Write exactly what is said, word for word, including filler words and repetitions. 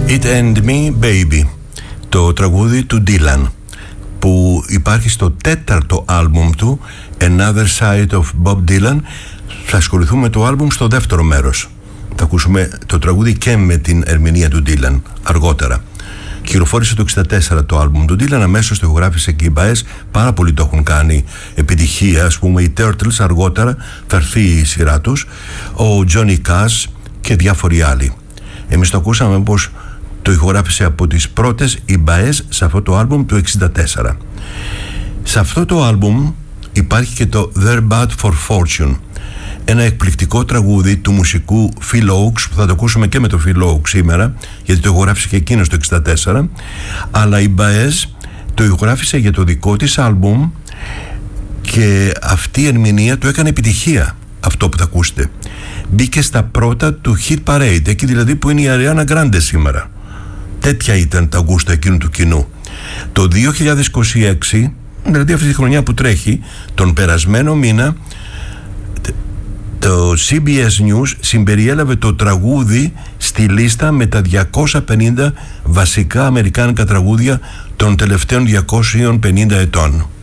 It and Me Baby, το τραγούδι του Dylan, που υπάρχει στο τέταρτο άλμπουμ του Another Side of Bob Dylan. Θα ασχοληθούμε με το άλμπουμ στο δεύτερο μέρος. Θα ακούσουμε το τραγούδι και με την ερμηνεία του Dylan αργότερα. Κυκλοφόρησε το εξήντα τέσσερα το άλμπουμ του Dylan, αμέσως το ηχογράφησε και οι Baez. Πάρα πολλοί το έχουν κάνει επιτυχία, ας πούμε οι Turtles, αργότερα θα έρθει η σειρά τους, ο Johnny Cash και διάφοροι άλλοι. Εμείς το ακούσαμε πως το ηχογράφησε από τις πρώτες οι Baez σε αυτό το άλμπουμ του εξήντα τέσσερα. Σε αυτό το άλμπουμ υπάρχει και το They're Bad for Fortune, ένα εκπληκτικό τραγούδι του μουσικού Phil Oakes, που θα το ακούσουμε και με το Phil Oakes σήμερα, γιατί το ηχογράφησε και εκείνος το εξήντα τέσσερα, αλλά η Baez το ηχογράφησε για το δικό της άλμπουμ και αυτή η ερμηνεία του έκανε επιτυχία, αυτό που θα ακούσετε. Μπήκε στα πρώτα του Hit Parade, εκεί δηλαδή που είναι η Ariana Grande σήμερα. Τέτοια ήταν τα γούστα εκείνου του κοινού. Το δύο χιλιάδες είκοσι έξι, δηλαδή αυτή τη χρονιά που τρέχει, τον περασμένο μήνα, το σι μπι ες News συμπεριέλαβε το τραγούδι στη λίστα με τα διακόσια πενήντα βασικά αμερικάνικα τραγούδια των τελευταίων διακόσιων πενήντα ετών.